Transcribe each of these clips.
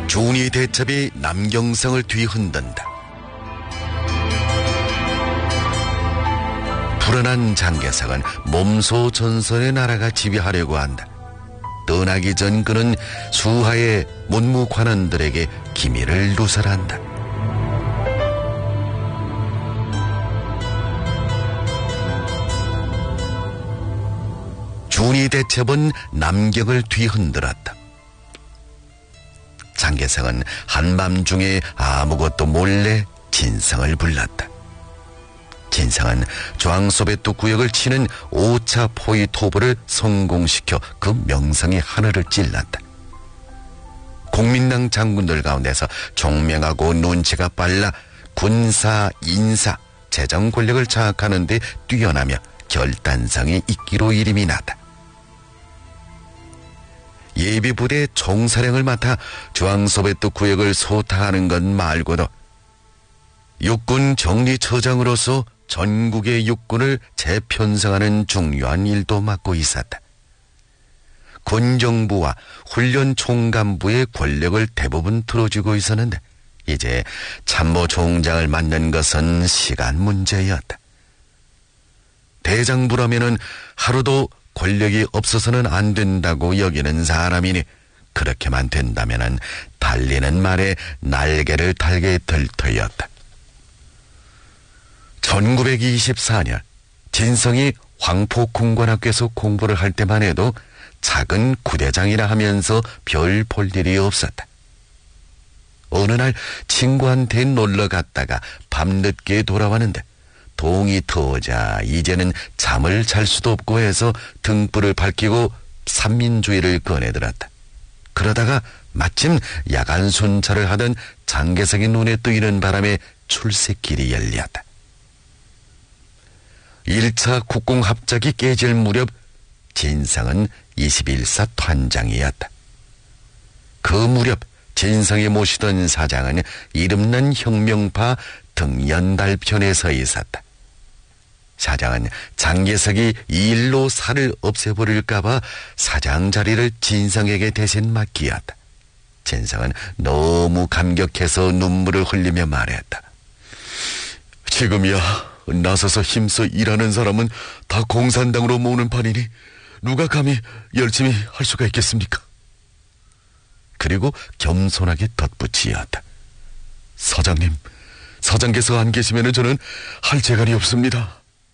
준이 대첩이 남경성을 뒤흔든다. 불안한 장개석은 몸소 전선의 나라가 지배하려고 한다. 떠나기 전 그는 수하의 문무관원들에게 기밀을 누설한다. 준이 대첩은 남경을 뒤흔들었다. 장개석은 한밤중에 아무것도 몰래 진성을 불렀다. 진성은 좌앙소베뚜 구역을 치는 5차 포위 토벌을 성공시켜 그 명성의 하늘을 찔렀다. 국민당 장군들 가운데서 총명하고 눈치가 빨라 군사, 인사, 재정 권력을 장악하는 데 뛰어나며 결단성이 있기로 이름이 났다. 예비부대 총사령을 맡아 좌앙소베뚜 구역을 소탕하는 것 말고도 육군 정리처장으로서 전국의 육군을 재편성하는 중요한 일도 맡고 있었다. 군정부와 훈련 총감부의 권력을 대부분 들어주고 있었는데 이제 참모총장을 맡는 것은 시간 문제였다. 대장부라면은 하루도 권력이 없어서는 안 된다고 여기는 사람이니 그렇게만 된다면은 달리는 말에 날개를 달게 될 터였다. 1924년 진성이 황포군관학교에서 공부를 할 때만 해도 작은 구대장이라 하면서 별 볼 일이 없었다. 어느 날 친구한테 놀러 갔다가 밤늦게 돌아왔는데 동이 터오자 이제는 잠을 잘 수도 없고 해서 등불을 밝히고 삼민주의를 꺼내들었다. 그러다가 마침 야간 순찰을 하던 장개석의 눈에 뜨이는 바람에 출세길이 열렸다. 1차 국공합작이 깨질 무렵 진성은 21사团장이었다. 그 무렵 진성이 모시던 사장은 이름난 혁명파 등연달편에 서 있었다. 사장은 장개석이 이 일로 살을 없애버릴까봐 사장 자리를 진성에게 대신 맡기었다. 진성은 너무 감격해서 눈물을 흘리며 말했다. 지금이야 나서서 힘써 일하는 사람은 다 공산당으로 모으는 판이니 누가 감히 열심히 할 수가 있겠습니까? 그리고 겸손하게 덧붙이었다. 사장님, 사장께서 안 계시면 저는 할 재간이 없습니다.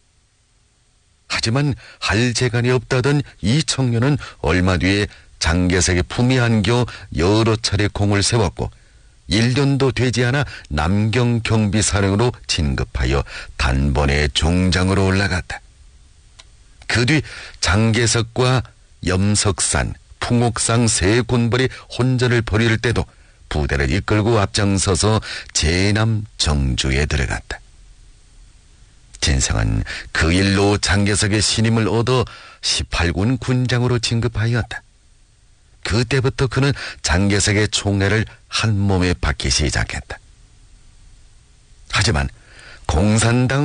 하지만 할 재간이 없다던 이 청년은 얼마 뒤에 장개석의 품위 안겨 여러 차례 공을 세웠고 1년도 되지 않아 남경 경비사령으로 진급하여 단번에 중장으로 올라갔다. 그 뒤 장개석과 염석산, 풍옥상 세 군벌이 혼전을 벌일 때도 부대를 이끌고 앞장서서 제남 정주에 들어갔다. 진성은 그 일로 장개석의 신임을 얻어 18군 군장으로 진급하였다. 그때부터 그는 장개석의 총애를 한 몸에 받기 시작했다. 하지만 공산당